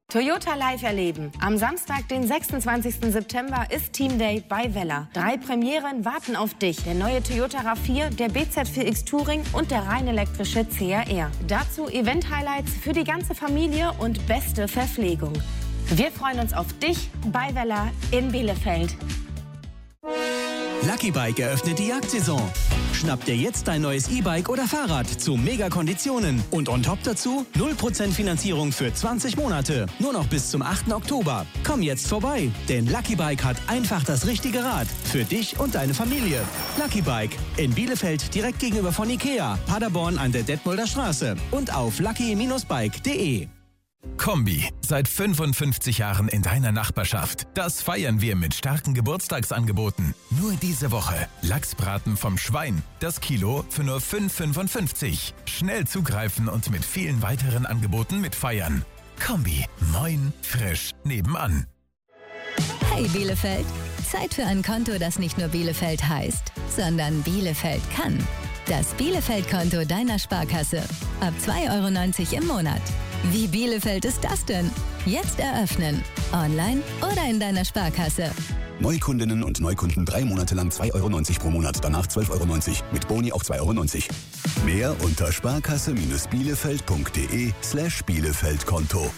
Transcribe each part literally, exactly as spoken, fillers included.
Toyota Live erleben. Am Samstag, den sechsundzwanzigsten September, ist Team Day bei Weller. Drei Premieren warten auf dich. Der neue Toyota RAV vier, der B Z vier X Touring und der rein elektrische C R R. Dazu Event-Highlights für die ganze Familie und beste Verpflegung. Wir freuen uns auf dich bei Weller in Bielefeld. Lucky Bike eröffnet die Jagdsaison. Schnapp dir jetzt dein neues E-Bike oder Fahrrad zu Mega-Konditionen. Und on top dazu null Prozent Finanzierung für zwanzig Monate. Nur noch bis zum achten Oktober. Komm jetzt vorbei, denn Lucky Bike hat einfach das richtige Rad für dich und deine Familie. Lucky Bike in Bielefeld direkt gegenüber von Ikea, Paderborn an der Detmolder Straße und auf lucky Bindestrich bike punkt de. Kombi, seit fünfundfünfzig Jahren in deiner Nachbarschaft. Das feiern wir mit starken Geburtstagsangeboten. Nur diese Woche Lachsbraten vom Schwein. Das Kilo für nur fünf fünfundfünfzig. Schnell zugreifen und mit vielen weiteren Angeboten mitfeiern. Kombi, moin, frisch, nebenan. Hey Bielefeld, Zeit für ein Konto, das nicht nur Bielefeld heißt, sondern Bielefeld kann. Das Bielefeld-Konto deiner Sparkasse. Ab zwei Euro neunzig im Monat. Wie Bielefeld ist das denn? Jetzt eröffnen. Online oder in deiner Sparkasse. Neukundinnen und Neukunden drei Monate lang zwei Euro neunzig pro Monat, danach zwölf Euro neunzig. Mit Boni auch zwei Euro neunzig. Mehr unter sparkasse-bielefeld.de slash Bielefeld-Konto.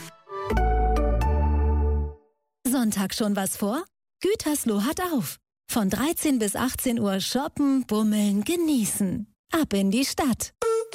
Sonntag schon was vor? Gütersloh hat auf. Von dreizehn bis achtzehn Uhr shoppen, bummeln, genießen. Ab in die Stadt.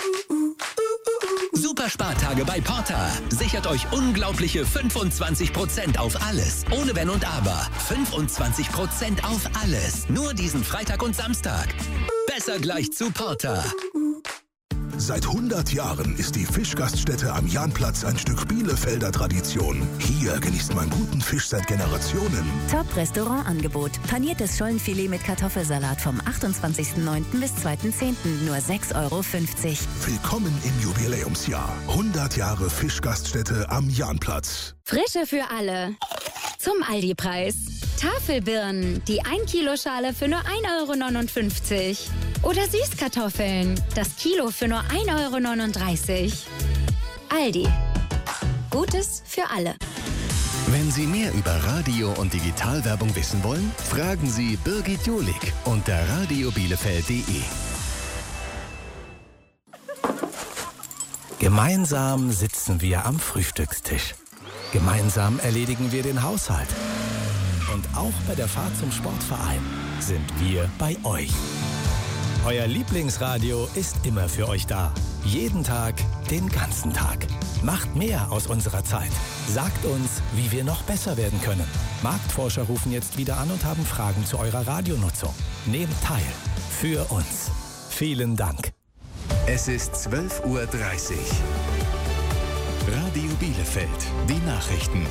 Super Spartage bei Porta. Sichert euch unglaubliche fünfundzwanzig Prozent auf alles. Ohne Wenn und Aber. fünfundzwanzig Prozent auf alles. Nur diesen Freitag und Samstag. Besser gleich zu Porta. Seit hundert Jahren ist die Fischgaststätte am Jahnplatz ein Stück Bielefelder Tradition. Hier genießt man guten Fisch seit Generationen. Top-Restaurantangebot. Paniertes Schollenfilet mit Kartoffelsalat vom achtundzwanzigsten neunten bis zweiten zehnten Nur sechs Euro fünfzig. Willkommen im Jubiläumsjahr. hundert Jahre Fischgaststätte am Jahnplatz. Frische für alle. Zum Aldi-Preis. Tafelbirnen, die ein Kilo Schale für nur ein Euro neunundfünfzig. Oder Süßkartoffeln, das Kilo für nur ein Euro neununddreißig. Aldi. Gutes für alle. Wenn Sie mehr über Radio- und Digitalwerbung wissen wollen, fragen Sie Birgit Jolik unter radio bielefeld punkt de. Gemeinsam sitzen wir am Frühstückstisch. Gemeinsam erledigen wir den Haushalt. Und auch bei der Fahrt zum Sportverein sind wir bei euch. Euer Lieblingsradio ist immer für euch da. Jeden Tag, den ganzen Tag. Macht mehr aus unserer Zeit. Sagt uns, wie wir noch besser werden können. Marktforscher rufen jetzt wieder an und haben Fragen zu eurer Radionutzung. Nehmt teil. Für uns. Vielen Dank. Es ist zwölf Uhr dreißig. Radio Bielefeld. Die Nachrichten.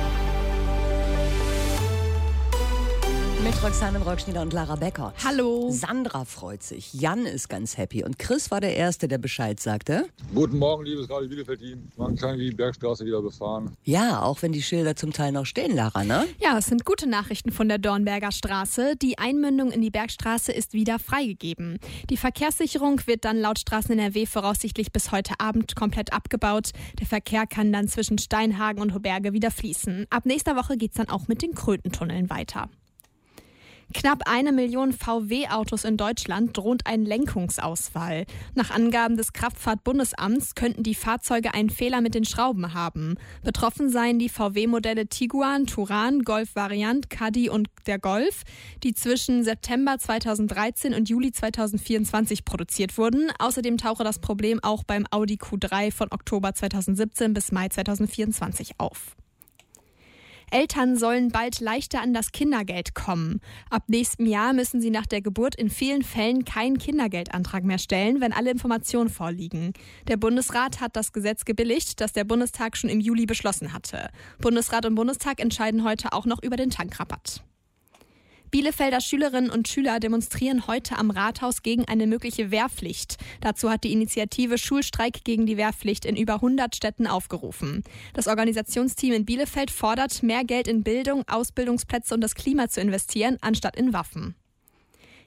Mit Roxane Rockschnieder und Lara Becker. Hallo. Sandra freut sich, Jan ist ganz happy und Chris war der Erste, der Bescheid sagte. Guten Morgen, liebes Radio Bielefeld-Team. Man kann die Bergstraße wieder befahren. Ja, auch wenn die Schilder zum Teil noch stehen, Lara, ne? Ja, es sind gute Nachrichten von der Dornberger Straße. Die Einmündung in die Bergstraße ist wieder freigegeben. Die Verkehrssicherung wird dann laut Straßen N R W voraussichtlich bis heute Abend komplett abgebaut. Der Verkehr kann dann zwischen Steinhagen und Hoberge wieder fließen. Ab nächster Woche geht es dann auch mit den Krötentunneln weiter. Knapp eine Million V W-Autos in Deutschland droht ein Lenkungsausfall. Nach Angaben des Kraftfahrtbundesamts könnten die Fahrzeuge einen Fehler mit den Schrauben haben. Betroffen seien die V W-Modelle Tiguan, Touran, Golf Variant, Caddy und der Golf, die zwischen September zweitausenddreizehn und Juli zweitausendvierundzwanzig produziert wurden. Außerdem tauche das Problem auch beim Audi Q drei von Oktober zweitausendsiebzehn bis Mai zweitausendvierundzwanzig auf. Eltern sollen bald leichter an das Kindergeld kommen. Ab nächstem Jahr müssen sie nach der Geburt in vielen Fällen keinen Kindergeldantrag mehr stellen, wenn alle Informationen vorliegen. Der Bundesrat hat das Gesetz gebilligt, das der Bundestag schon im Juli beschlossen hatte. Bundesrat und Bundestag entscheiden heute auch noch über den Tankrabatt. Bielefelder Schülerinnen und Schüler demonstrieren heute am Rathaus gegen eine mögliche Wehrpflicht. Dazu hat die Initiative Schulstreik gegen die Wehrpflicht in über hundert Städten aufgerufen. Das Organisationsteam in Bielefeld fordert, mehr Geld in Bildung, Ausbildungsplätze und das Klima zu investieren, anstatt in Waffen.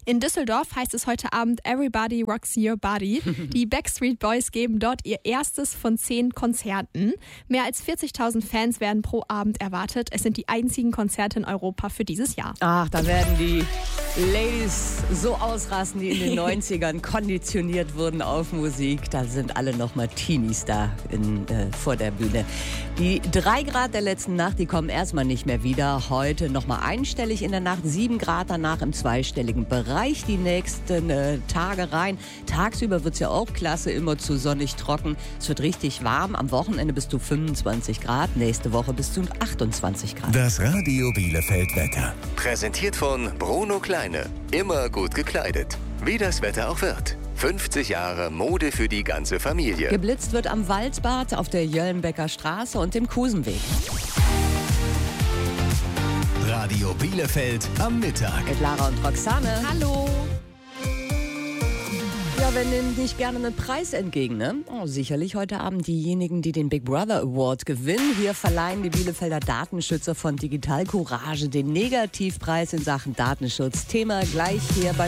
In Düsseldorf heißt es heute Abend Everybody Rocks Your Body. Die Backstreet Boys geben dort ihr erstes von zehn Konzerten. Mehr als vierzigtausend Fans werden pro Abend erwartet. Es sind die einzigen Konzerte in Europa für dieses Jahr. Ach, da werden die Ladies so ausrasten, die in den neunzigern konditioniert wurden auf Musik. Da sind alle noch mal Teenies da in, äh, vor der Bühne. Die drei Grad der letzten Nacht, die kommen erstmal nicht mehr wieder. Heute noch mal einstellig in der Nacht, sieben Grad danach im zweistelligen Bereich die nächsten äh, Tage rein. Tagsüber wird es ja auch klasse, immer zu sonnig trocken. Es wird richtig warm. Am Wochenende bis zu fünfundzwanzig Grad, nächste Woche bis zu achtundzwanzig Grad. Das Radio Bielefeld Wetter. Präsentiert von Bruno Kleine. Immer gut gekleidet. Wie das Wetter auch wird. fünfzig Jahre Mode für die ganze Familie. Geblitzt wird am Waldbad, auf der Jöllenbecker Straße und dem Kusenweg. Radio Bielefeld am Mittag. Mit Lara und Roxane. Hallo. Ja, wer nimmt nicht gerne einen Preis entgegen, ne? Oh, sicherlich heute Abend diejenigen, die den Big Brother Award gewinnen. Hier verleihen die Bielefelder Datenschützer von Digital Courage den Negativpreis in Sachen Datenschutz. Thema gleich hier bei